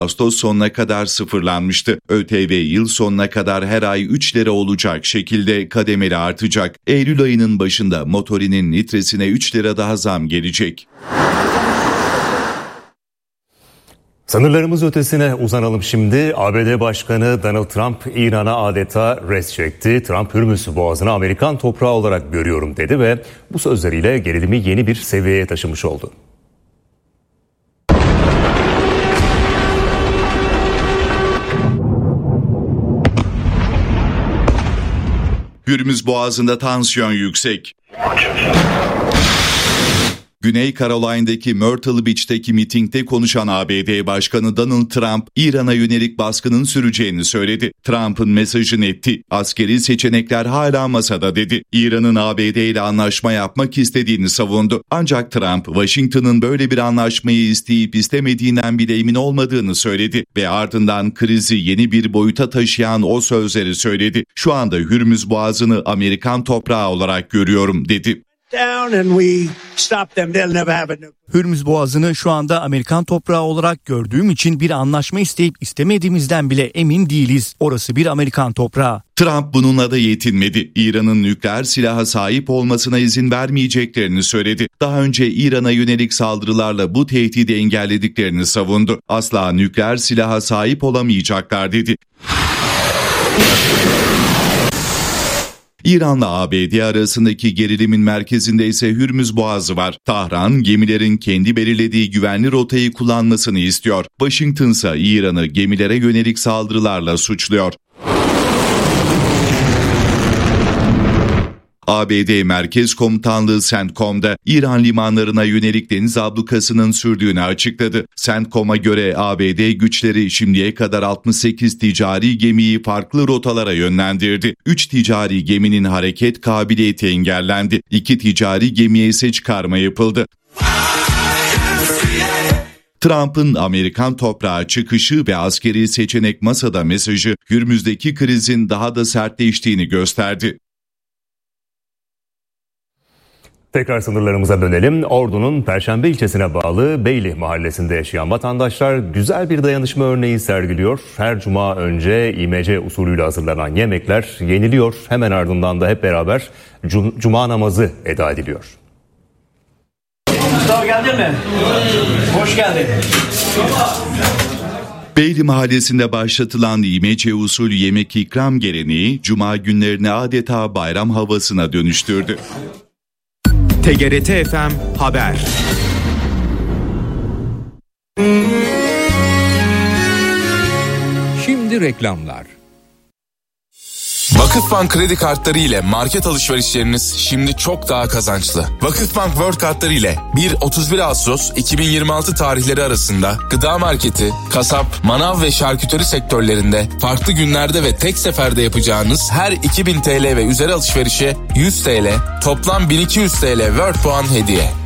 Ağustos sonuna kadar sıfırlanmıştı. ÖTV yıl sonuna kadar her ay 3 lira olacak şekilde kademeli artacak. Eylül ayının başında motorinin litresine 3 lira daha zam gelecek. Sınırlarımız ötesine uzanalım şimdi. ABD Başkanı Donald Trump İran'a adeta res çekti. Trump Hürmüz Boğazı'nı Amerikan toprağı olarak görüyorum dedi ve bu sözleriyle gerilimi yeni bir seviyeye taşımış oldu. Hürmüz Boğazı'nda tansiyon yüksek. Güney Carolina'daki Myrtle Beach'teki mitingde konuşan ABD Başkanı Donald Trump, İran'a yönelik baskının süreceğini söyledi. Trump'ın mesajı netti. Askeri seçenekler hala masada dedi. İran'ın ABD ile anlaşma yapmak istediğini savundu. Ancak Trump, Washington'ın böyle bir anlaşmayı isteyip istemediğinden bile emin olmadığını söyledi ve ardından krizi yeni bir boyuta taşıyan o sözleri söyledi. Şu anda Hürmüz Boğazı'nı Amerikan toprağı olarak görüyorum dedi. Hürmüz Boğazı'nı şu anda Amerikan toprağı olarak gördüğüm için bir anlaşma isteyip istemediğimizden bile emin değiliz. Orası bir Amerikan toprağı. Trump bununla da yetinmedi. İran'ın nükleer silaha sahip olmasına izin vermeyeceklerini söyledi. Daha önce İran'a yönelik saldırılarla bu tehdidi engellediklerini savundu. Asla nükleer silaha sahip olamayacaklar dedi. İran'la ABD arasındaki gerilimin merkezinde ise Hürmüz Boğazı var. Tahran, gemilerin kendi belirlediği güvenli rotayı kullanmasını istiyor. Washington ise İran'ı gemilere yönelik saldırılarla suçluyor. ABD Merkez Komutanlığı CENTCOM'da İran limanlarına yönelik deniz ablukasının sürdüğünü açıkladı. CENTCOM'a göre ABD güçleri şimdiye kadar 68 ticari gemiyi farklı rotalara yönlendirdi. 3 ticari geminin hareket kabiliyeti engellendi. 2 ticari gemiye ise çıkarma yapıldı. Trump'ın Amerikan toprağı çıkışı ve askeri seçenek masada mesajı Hürmüz'deki krizin daha da sertleştiğini gösterdi. Tekrar sınırlarımıza dönelim. Ordu'nun Perşembe ilçesine bağlı Beyli mahallesinde yaşayan vatandaşlar güzel bir dayanışma örneği sergiliyor. Her cuma önce İMC usulüyle hazırlanan yemekler yeniliyor. Hemen ardından da hep beraber cuma namazı eda ediliyor. Mustafa geldin mi? Hoş geldin. Beyli mahallesinde başlatılan İMC usulü yemek ikram geleneği cuma günlerini adeta bayram havasına dönüştürdü. TGRT FM Haber. Şimdi reklamlar. Vakıfbank kredi kartları ile market alışverişleriniz şimdi çok daha kazançlı. Vakıfbank World kartları ile 1-31 Ağustos 2026 tarihleri arasında gıda marketi, kasap, manav ve şarküteri sektörlerinde farklı günlerde ve tek seferde yapacağınız her 2000 TL ve üzeri alışverişe 100 TL, toplam 1200 TL World puan hediye.